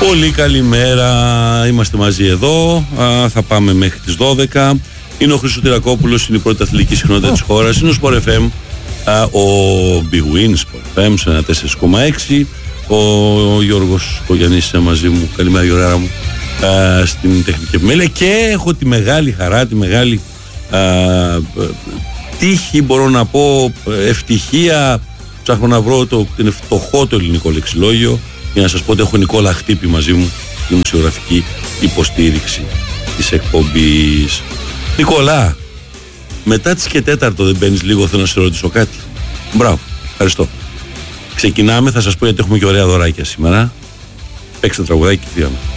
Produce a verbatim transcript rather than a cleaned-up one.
Πολύ καλημέρα, είμαστε μαζί εδώ, α, θα πάμε μέχρι τις δώδεκα. Είναι ο Χρήστος Τυρακόπουλος, είναι η πρώτη αθλητική συχνότητα της χώρας. Είναι ο Sport εφ εμ, α, ο Big Win Sport εφ εμ σε ένα τέσσερα κόμμα έξι. Ο Γιώργος Κογιαννής είναι μαζί μου, καλημέρα Γιώργα μου, α, στην τεχνική επιμέλεια. Και έχω τη μεγάλη χαρά, τη μεγάλη α, τύχη, μπορώ να πω, ευτυχία. Ψάχνω να βρω το, την φτωχό το ελληνικό λεξιλόγιο για να σας πω ότι έχω Νικόλα Χτύπη μαζί μου στη δημοσιογραφική υποστήριξη της εκπομπής. Νικόλα, μετά τις και τέταρτο δεν μπαίνεις λίγο, θέλω να σε ρωτήσω κάτι? Μπράβο, ευχαριστώ. Ξεκινάμε, θα σας πω γιατί έχουμε και ωραία δωράκια σήμερα. Παίξτε τραγουδάκι και φύγαμε.